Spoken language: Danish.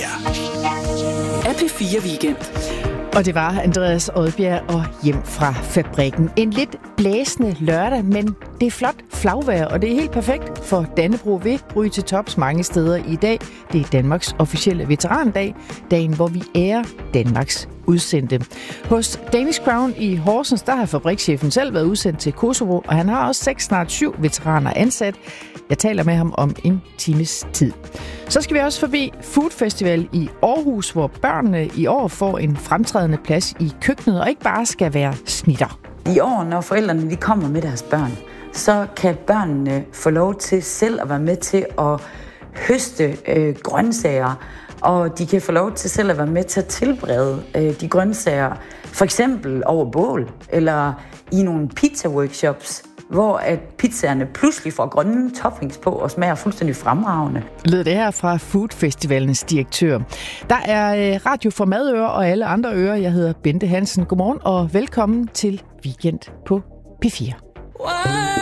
her er P4 Weekend. Og det var Andreas Odbjerg og Hjem fra fabrikken. En lidt blæsende lørdag, men det er flot flagvejr, og det er helt perfekt, for Dannebrog vil ryge til tops mange steder i dag. Det er Danmarks officielle veterandag, dagen hvor vi ærer Danmarks udsendte. Hos Danish Crown i Horsens, der har fabrikschefen selv været udsendt til Kosovo, og han har også 6, snart 7 veteraner ansat. Jeg taler med ham om en times tid. Så skal vi også forbi Food Festival i Aarhus, hvor børnene i år får en fremtrædende plads i køkkenet, og ikke bare skal være snitter. I år, når forældrene de kommer med deres børn, så kan børnene få lov til selv at være med til at høste grøntsager, og de kan få lov til selv at være med til at tilberede de grøntsager, for eksempel over bål, eller i nogle pizza-workshops, hvor at pizzaerne pludselig får grønne toppings på og smager fuldstændig fremragende. Lød det her fra Food Festivalens direktør. Der er radio for madører og alle andre ører. Jeg hedder Bente Hansen. Godmorgen og velkommen til Weekend på P4.